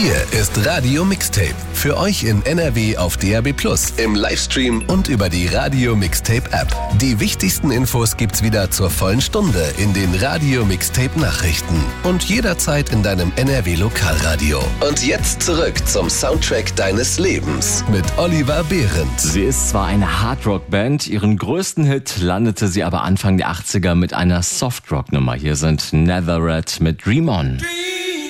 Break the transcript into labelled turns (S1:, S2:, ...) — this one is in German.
S1: Hier ist Radio Mixtape. Für euch in NRW auf DAB+, im Livestream und über die Radio Mixtape App. Die wichtigsten Infos gibt's wieder zur vollen Stunde in den Radio Mixtape Nachrichten und jederzeit in deinem NRW Lokalradio. Und jetzt zurück zum Soundtrack deines Lebens mit Oliver Behrendt.
S2: Sie ist zwar eine Hardrock-Band, ihren größten Hit landete sie aber Anfang der 80er mit einer Softrock-Nummer. Hier sind Netherred mit Dream On.